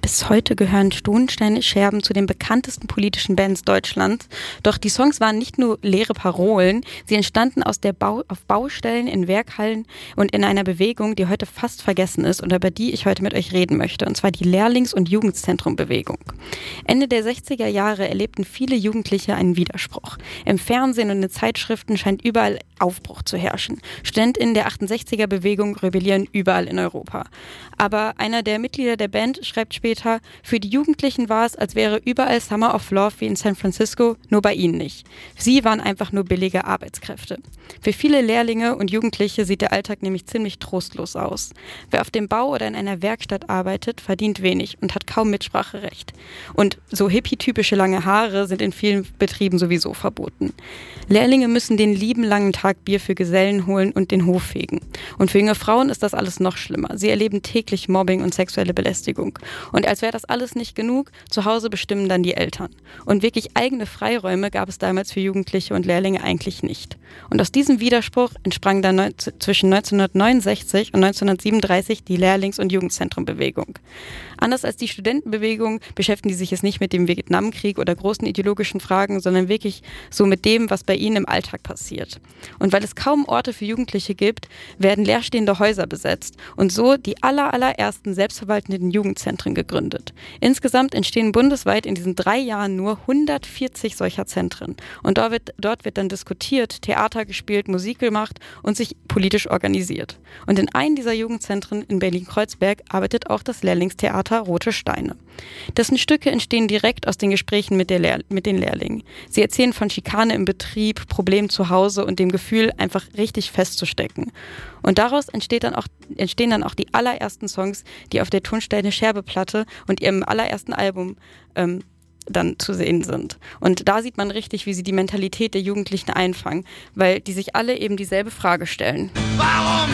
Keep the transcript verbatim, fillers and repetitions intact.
Bis heute gehören Tonsteine Scherben zu den bekanntesten politischen Bands Deutschlands. Doch die Songs waren nicht nur leere Parolen, sie entstanden aus der Bau- auf Baustellen, in Werkhallen und in einer Bewegung, die heute fast vergessen ist und über die ich heute mit euch reden möchte, und zwar die Lehrlings- und Jugendzentrum-Bewegung. Ende der sechziger Jahre erlebten viele Jugendliche einen Widerspruch. Im Fernsehen und in Zeitschriften scheint überall Aufbruch zu herrschen. StudentInnen der achtundsechziger-Bewegung rebellieren überall in Europa. Aber einer der Mitglieder der Band schreibt später, für die Jugendlichen war es, als wäre überall Summer of Love wie in San Francisco, nur bei ihnen nicht. Sie waren einfach nur billige Arbeitskräfte. Für viele Lehrlinge und Jugendliche sieht der Alltag nämlich ziemlich trostlos aus. Wer auf dem Bau oder in einer Werkstatt arbeitet, verdient wenig und hat kaum Mitspracherecht. Und so hippie-typische lange Haare sind in vielen Betrieben sowieso verboten. Lehrlinge müssen den lieben langen Tag Bier für Gesellen holen und den Hof fegen. Und für junge Frauen ist das alles noch schlimmer. Sie erleben täglich Mobbing und sexuelle Belästigung. Und als wäre das alles nicht genug, zu Hause bestimmen dann die Eltern. Und wirklich eigene Freiräume gab es damals für Jugendliche und Lehrlinge eigentlich nicht. Und aus diesem Widerspruch entsprang dann neun, zwischen neunzehnhundertneunundsechzig und neunzehnhundertsiebenunddreißig die Lehrlings- und Jugendzentrum-Bewegung. Anders als die Studentenbewegung beschäftigen die sich jetzt nicht mit dem Vietnamkrieg oder großen ideologischen Fragen, sondern wirklich so mit dem, was bei ihnen im Alltag passiert. Und weil es kaum Orte für Jugendliche gibt, werden leerstehende Häuser besetzt und so die aller, allerersten selbstverwaltenden Jugendzentren gegründet. Insgesamt entstehen bundesweit in diesen drei Jahren nur hundertvierzig solcher Zentren. Und dort wird, dort wird dann diskutiert, Theater gespielt, Musik gemacht und sich politisch organisiert. Und in einem dieser Jugendzentren in Berlin-Kreuzberg arbeitet auch das Lehrlingstheater Rote Steine. Dessen Stücke entstehen direkt aus den Gesprächen mit, der Lehr- mit den Lehrlingen. Sie erzählen von Schikane im Betrieb, Problemen zu Hause und dem Gefühl, einfach richtig festzustecken. Und daraus entsteht dann auch, entstehen dann auch die allerersten Songs, die auf der Tonsteine Scherbe-Platte und ihrem allerersten Album ähm, dann zu sehen sind. Und da sieht man richtig, wie sie die Mentalität der Jugendlichen einfangen, weil die sich alle eben dieselbe Frage stellen. Warum